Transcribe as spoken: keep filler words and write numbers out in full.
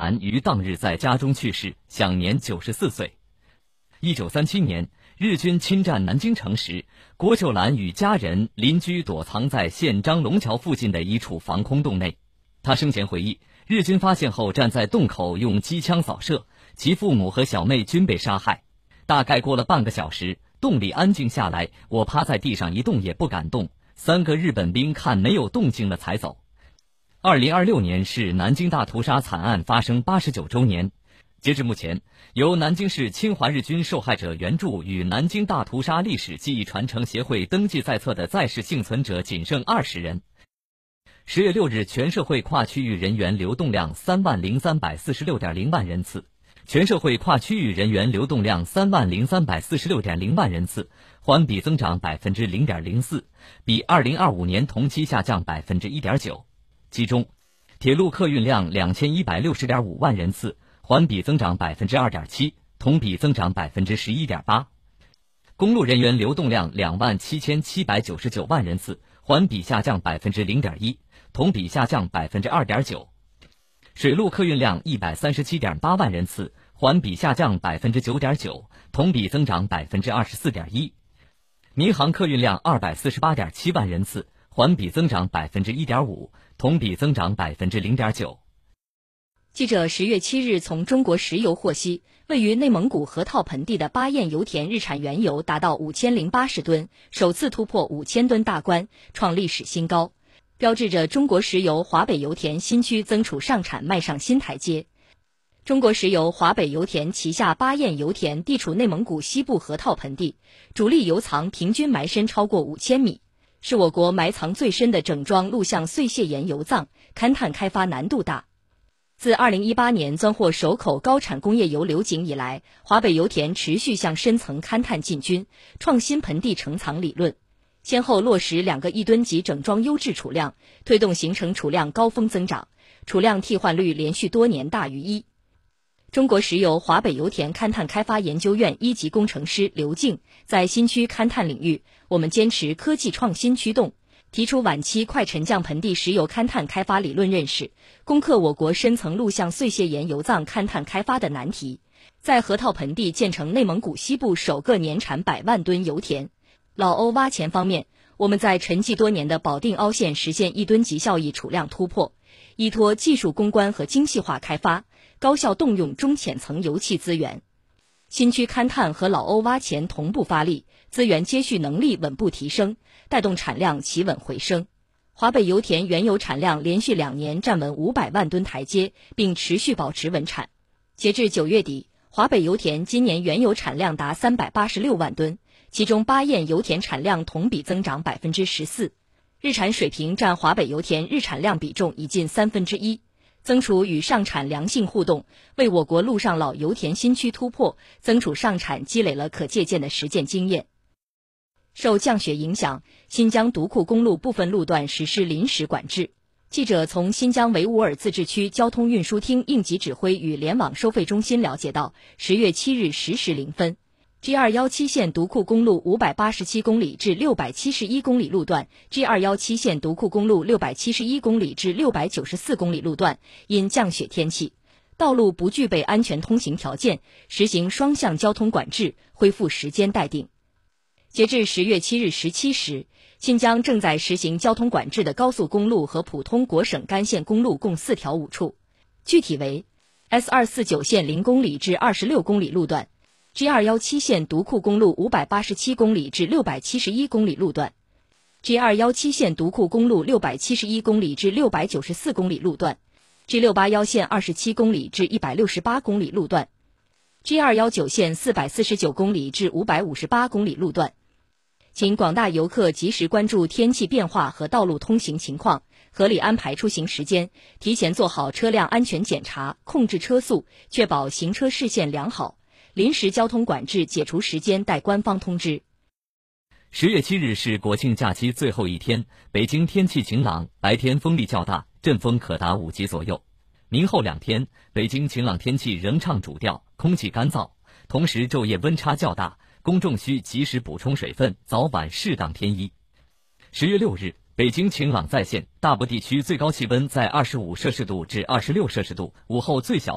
兰于当日在家中去世，享年九十四岁。一九三七年，日军侵占南京城时，郭秀兰与家人邻居躲藏在县张龙桥附近的一处防空洞内。他生前回忆，日军发现后站在洞口用机枪扫射，其父母和小妹均被杀害。大概过了半个小时，洞里安静下来，我趴在地上一动也不敢动，三个日本兵看没有动静了才走。二零二六年是南京大屠杀惨案发生八十九周年。截至目前，由南京市侵华日军受害者援助与南京大屠杀历史记忆传承协会登记在册的在世幸存者仅剩二十人。十月六日，全社会跨区域人员流动量三万零三百四十六点零万人次，全社会跨区域人员流动量三万零三百四十六点零万人次，环比增长百分之零点零四，比二零二五年同期下降百分之一点九。其中，铁路客运量两千一百六十点五万人次，环比增长百分之二点七，同比增长百分之十一点八。公路人员流动量两万七千七百九十九万人次，环比下降百分之零点一，同比下降百分之二点九。水路客运量一百三十七点八万人次，环比下降百分之九点九，同比增长百分之二十四点一。民航客运量二百四十八点七万人次，环比增长百分之一点五，同比增长百分之零点九。 记者十月七日从中国石油获悉，位于内蒙古河套盆地的巴彦油田日产原油达到五千零八十吨，首次突破五千吨大关，创历史新高，标志着中国石油华北油田新区增储上产迈上新台阶。中国石油华北油田旗下巴彦油田地处内蒙古西部河套盆地，主力油藏平均埋深超过五千米，是我国埋藏最深的整桩陆相碎屑岩油藏，勘探开发难度大。自二零一八年钻获首口高产工业油流井以来，华北油田持续向深层勘探进军，创新盆地成藏理论，先后落实两个亿吨级整桩优质储量，推动形成储量高峰增长，储量替换率连续多年大于一。中国石油华北油田勘探开发研究院一级工程师刘静在新区勘探领域，我们坚持科技创新驱动，提出晚期快沉降盆地石油勘探开发理论认识，攻克我国深层陆相碎屑岩油藏勘探开发的难题，在河套盆地建成内蒙古西部首个年产百万吨油田。老欧挖潜方面，我们在沉寂多年的保定凹陷实现一吨级效益储量突破，依托技术攻关和精细化开发，高效动用中浅层油气资源。新区勘探和老欧挖潜同步发力，资源接续能力稳步提升，带动产量企稳回升。华北油田原油产量连续两年站稳五百万吨台阶，并持续保持稳产。截至九月底，华北油田今年原油产量达三百八十六万吨，其中巴彦油田产量同比增长百分之十四，日产水平占华北油田日产量比重已近三分之一。增储与上产良性互动，为我国陆上老油田新区突破增储上产积累了可借鉴的实践经验。受降雪影响，新疆独库公路部分路段实施临时管制。记者从新疆维吾尔自治区交通运输厅应急指挥与联网收费中心了解到，十月七日十时零分 G 二一七 线独库公路五百八十七公里至六百七十一公里路段 G 二一七 线独库公路六百七十一公里至六百九十四公里路段因降雪天气，道路不具备安全通行条件，实行双向交通管制，恢复时间待定。截至十月七日十七时，新疆正在实行交通管制的高速公路和普通国省干线公路共四条五处，具体为 S 二四九 线零公里至二十六公里路段， G 二一七 线独库公路五百八十七公里至六百七十一公里路段， G 二一七 线独库公路六百七十一公里至六百九十四公里路段， G 六八一 线二十七公里至一百六十八公里路段， G 二一九 线四百四十九公里至五百五十八公里路段。请广大游客及时关注天气变化和道路通行情况，合理安排出行时间，提前做好车辆安全检查，控制车速，确保行车视线良好。临时交通管制解除时间待官方通知。 十月七日是国庆假期最后一天，北京天气晴朗，白天风力较大，阵风可达五级左右。明后两天，北京晴朗天气仍唱主调，空气干燥，同时昼夜温差较大，公众需及时补充水分，早晚适当添衣。十月六日，北京晴朗再现，大部地区最高气温在二十五摄氏度至二十六摄氏度，午后最小